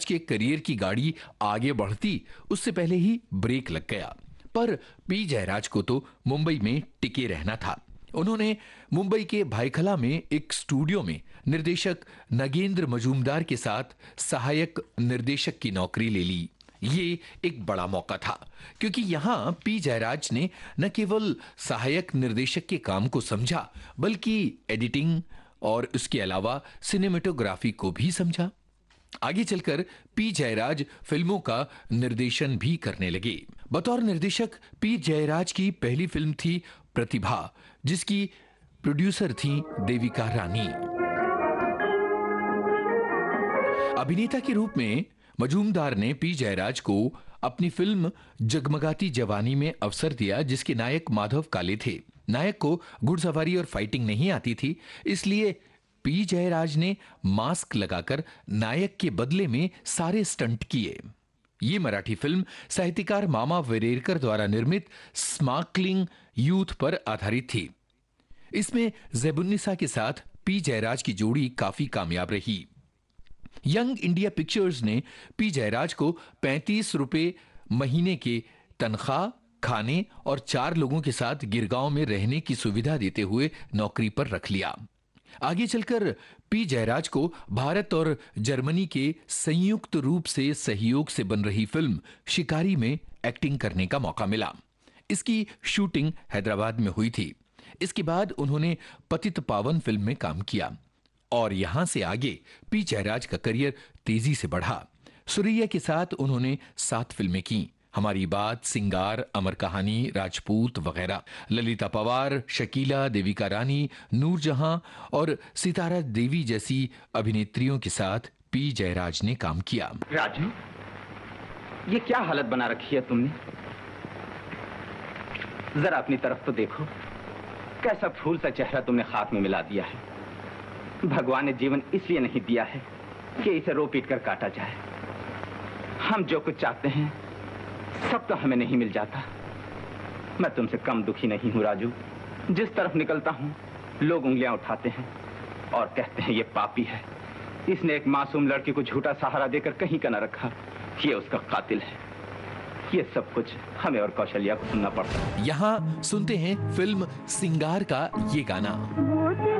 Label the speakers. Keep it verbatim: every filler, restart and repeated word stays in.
Speaker 1: के करियर की गाड़ी आगे बढ़ती उससे पहले ही ब्रेक लग गया। पर पी जयराज को तो मुंबई में टिके रहना था। उन्होंने मुंबई के भायखला में एक स्टूडियो में निर्देशक नगेंद्र मजूमदार के साथ सहायक निर्देशक की नौकरी ले ली। ये एक बड़ा मौका था क्योंकि यहां पी जयराज ने न केवल सहायक निर्देशक के काम को समझा बल्कि एडिटिंग और उसके अलावा सिनेमेटोग्राफी को भी समझा। आगे चलकर पी जयराज फिल्मों का निर्देशन भी करने लगे। बतौर निर्देशक पी जयराज की पहली फिल्म थी प्रतिभा, जिसकी प्रोड्यूसर थी देविका रानी। अभिनेता के रूप में मजूमदार ने पी जयराज को अपनी फिल्म जगमगाती जवानी में अवसर दिया, जिसके नायक माधव काले थे। नायक को घुड़सवारी और फाइटिंग नहीं आती थी, इसलिए पी जयराज ने मास्क लगाकर नायक के बदले में सारे स्टंट किए। ये मराठी फिल्म साहित्यकार मामा वेरेरकर द्वारा निर्मित स्मार्कलिंग यूथ पर आधारित थी। इसमें ज़ैबुन्निसा के साथ पी जयराज की जोड़ी काफी कामयाब रही। यंग इंडिया पिक्चर्स ने पी जयराज को पैंतीस रुपए महीने के तनख्वाह, खाने और चार लोगों के साथ गिरगांव में रहने की सुविधा देते हुए नौकरी पर रख लिया। आगे चलकर पी जयराज को भारत और जर्मनी के संयुक्त रूप से सहयोग से बन रही फिल्म शिकारी में एक्टिंग करने का मौका मिला। इसकी शूटिंग हैदराबाद में हुई थी। इसके बाद उन्होंने पतित पावन फिल्म में काम किया और यहां से आगे पी जयराज का करियर तेजी से बढ़ा। सुरैया के साथ उन्होंने सात फिल्में की, हमारी बात, सिंगार, अमर कहानी, राजपूत वगैरह। ललिता पवार, शकीला, देविका रानी, नूरजहां और सितारा देवी जैसी अभिनेत्रियों के साथ पी जयराज ने काम किया।
Speaker 2: राजू, ये क्या हालत बना रखी है तुमने? जरा अपनी तरफ तो देखो, कैसा फूल सा चेहरा तुमने खाक में मिला दिया है। भगवान ने जीवन इसलिए नहीं दिया है कि इसे रो पीट कर काटा जाए। हम जो कुछ चाहते हैं सब तो हमें नहीं मिल जाता। मैं तुमसे कम दुखी नहीं हूं राजू। जिस तरफ निकलता हूं लोग उंगलियां उठाते हैं और कहते हैं ये पापी है, इसने एक मासूम लड़की को झूठा सहारा देकर कहीं का न रखा, ये उसका कातिल है। ये सब कुछ हमें और कौशल्या को सुनना पड़ता है।
Speaker 1: यहाँ सुनते हैं फिल्म सिंगार का ये गाना।